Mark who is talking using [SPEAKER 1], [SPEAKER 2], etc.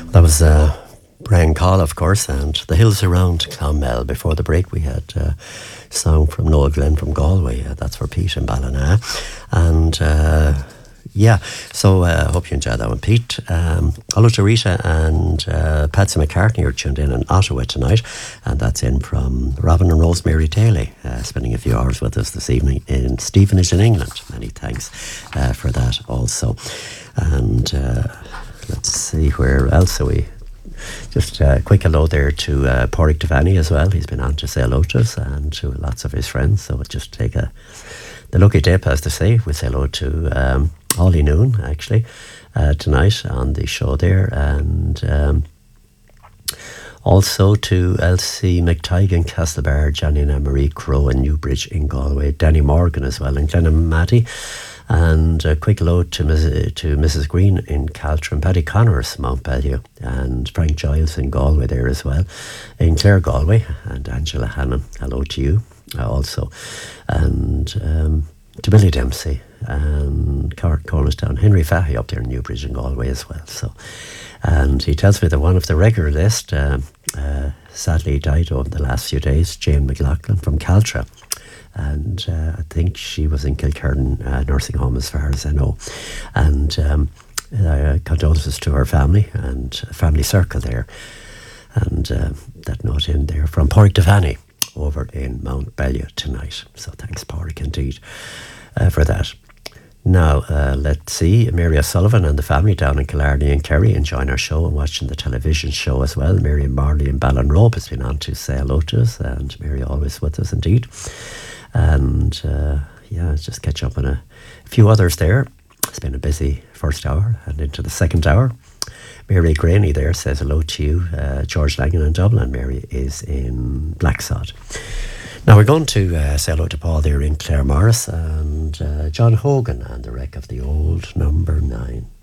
[SPEAKER 1] That was Brian Call, of course, and The Hills Around Clonmel. Before the break, we had a song from Noel Glenn from Galway. That's for Pete in Ballina. And so I hope you enjoyed that one, Pete. Hello to Rita and Patsy McCartney are tuned in Ottawa tonight, and that's in from Robin and Rosemary Daly, spending a few hours with us this evening in Stevenage in England. Many thanks for that also. And let's see, where else are we? Just a quick hello there to Pádraig Devaney as well. He's been on to say hello to us and to lots of his friends. So we'll just take the lucky dip, as they say. We'll say hello to Ollie Noon, actually, tonight on the show there. And also to Elsie McTigan, Castlebar, Johnny and Anne-Marie Crow in Newbridge in Galway, Danny Morgan as well, and Glenn and a quick hello to Mrs. Green in Caltrim, Paddy Connors, Mount Bellew, and Frank Giles in Galway there as well, in Clare, Galway, and Angela Hannon, hello to you also, and to Billy Dempsey and Cornerstown, Henry Fahy up there in Newbridge in Galway as well. So, and he tells me that one of the regular list sadly died over the last few days, Jane McLaughlin from Caltra. And I think she was in Kilkerran nursing home as far as I know. And condolences to her family and family circle there. And that note in there from Pádraig Devaney over in Mount Bellew tonight. So thanks, Pádraig, indeed, for that. Now, let's see, Mary O'Sullivan and the family down in Killarney and Kerry enjoying our show and watching the television show as well. Mary and Marley in Ballinrobe has been on to say hello to us, and Mary always with us indeed. And just catch up on a few others there. It's been a busy first hour and into the second hour. Mary Graney there says hello to you. George Langan in Dublin. Mary is in Blacksod. Now we're going to say hello to Paul there in Claremorris and John Hogan and the wreck of the old number 9.